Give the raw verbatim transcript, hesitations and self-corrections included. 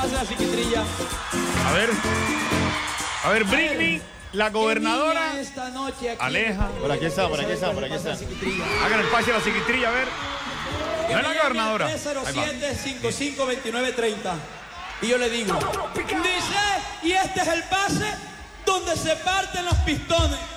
pase la psiquitrilla. A ver. A ver, Britney, la gobernadora. Esta noche aquí Aleja. Por aquí está, por aquí está, por aquí está. Hagan el pase a la psiquitrilla, a ver. No es la gobernadora. tres cero siete, cinco cinco dos nueve tres cero. Y yo le digo, dice, y este es el pase donde se parten los pistones.